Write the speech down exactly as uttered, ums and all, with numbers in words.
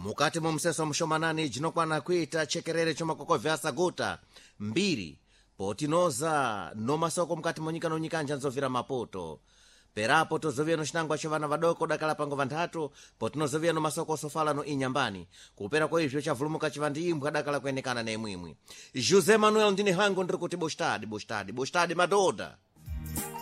mukati mu mseso mshomanani jinokwana kuita chekerere chomakokovya saguta mbiri potinoza nomasoko mukati monyika nonyikanja nzovera mapoto perapo tozovia no xinangwa chovana vadoko dakala pango vanthatu potinozovia no masoko osofala no inyambani kupera kwa izvo chavulumuka chivandi imbwa dakala kuyenekana na imwimwi. José Manuel ndine hango ndiri kuti bostadi bostadi bostadi madoda